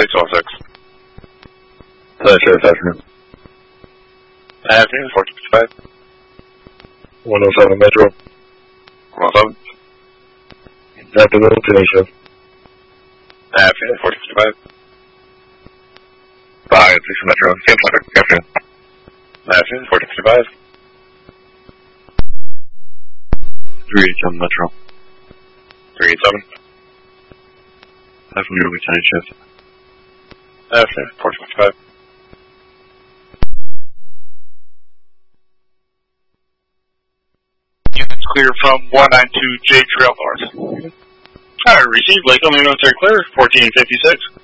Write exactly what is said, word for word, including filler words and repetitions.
six oh six. Hello, Sheriff, afternoon. Afternoon, fourteen fifty-five. one oh seven Metro. one oh seven. Afternoon, Tanisha. Afternoon, fourteen fifty-five. five six Metro. Same traffic. Afternoon. Afternoon, fourteen fifty-five. three eight seven Metro. three eight seven. Afternoon, Lieutenant Shift. Afternoon, fourteen fifty-five. Units clear from one ninety-two J Trail North. Alright, received Lake Military Clear, fourteen fifty-six.